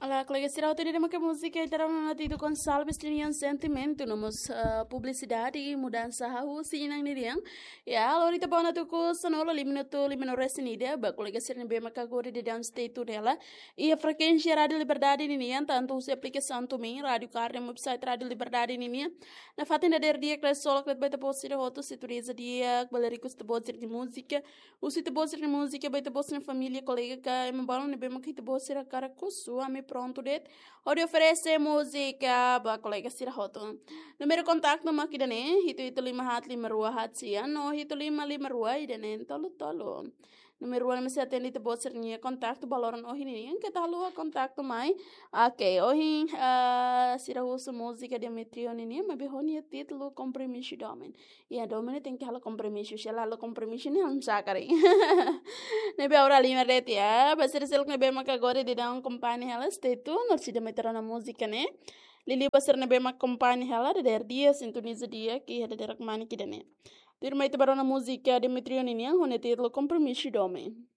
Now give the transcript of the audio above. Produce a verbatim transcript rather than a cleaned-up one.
Olá, colega, será o tema que música e terá um latido com salves tinham sentimento, nós publicidade e mudança a usi nang niriang. Ya, lorita pa na tu ko sanolo limino tu limino resinida, ba colega ser bem macagori de down state tu dela. E a frequência rádio liberdade ninian, tanto se aplicação também, rádio carne, website rádio liberdade ninian. Na fatina der dia que solo que vai te postar roto se turiza dia, balericos te postar de música, o se te postar de música, vai te postar na família, colega que é bom ne bem macita postar a cara cusso, a me pronto det. Onde oferece música ba colega sira hoto. Número contato makida ne, hito ito lima hat lima rua hat siya, no hito lima lima rua ida ne, tolo tolo. Número one se atende te boser nia contato baloran ohin ni, que tal lua contato mai. Ok, ohin uh, sira usa música de metrio ni, mas behoni título compromisso domen. E a domen tem que hala compromisso, se hala compromisso ni ham sakari. Nebe ora lima rete ya, basir sel nebe mak agora de dar um companhia ela stetu, nor se de meter na música né. Lili basir nebe mak companhia ela de der dia sintoniza dia que é de der mani que dane. Dir mai te barona música de metrio ni, hone título compromisso domen.